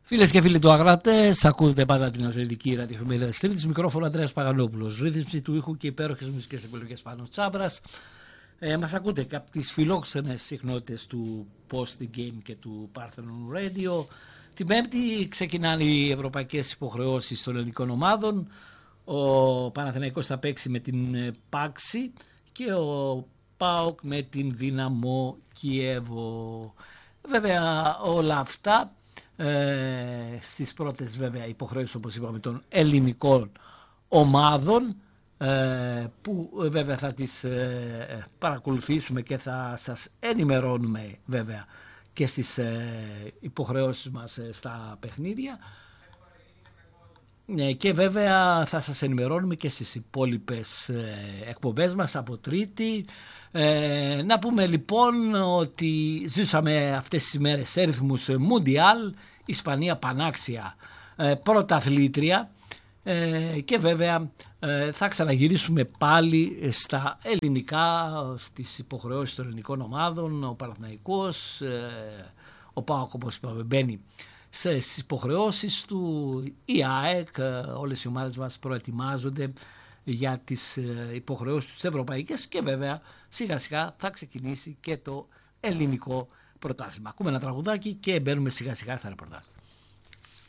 Φίλες και φίλοι του Αγράτες, ακούτε πάντα την αθλητική ραδιοφημερίδα της Τρίτης. Μικρόφωνο Ανδρέας Παγανόπουλος. Ρύθμιση του ήχου και υπέροχες μουσικές επιλογές πάνω Τσάμπρας. Μας ακούτε και από τις φιλόξενες συχνότητες του Post Game και του Parthenon Radio. Την Πέμπτη ξεκινάνε οι ευρωπαϊκές υποχρεώσεις των ελληνικών ομάδων. Ο Παναθηναϊκός θα παίξει με την Πάξη και ο ΠΑΟΚ με την Δύναμο Κιέβο. Βέβαια όλα αυτά στις πρώτες βέβαια υποχρεώσεις, όπως είπαμε, των ελληνικών ομάδων, που βέβαια θα τις παρακολουθήσουμε και θα σας ενημερώνουμε βέβαια και στις υποχρεώσεις μας στα παιχνίδια, και βέβαια θα σας ενημερώνουμε και στις υπόλοιπες εκπομπές μας από Τρίτη. Να πούμε λοιπόν ότι ζήσαμε αυτές τις ημέρες σε ρυθμούς Μουντιάλ, Ισπανία πανάξια πρωταθλήτρια, και βέβαια θα ξαναγυρίσουμε πάλι στα ελληνικά, στις υποχρεώσεις των ελληνικών ομάδων. Ο Παναθηναϊκός, ο ΠΑΟΚ, όπως είπαμε, μπαίνει στις υποχρεώσεις του, η ΑΕΚ, όλες οι ομάδες μας προετοιμάζονται για τις υποχρεώσεις τους ευρωπαϊκές, και βέβαια σιγά σιγά θα ξεκινήσει και το ελληνικό πρωτάθλημα. Ακούμε ένα τραγουδάκι και μπαίνουμε σιγά σιγά στα ρεπορτάζ.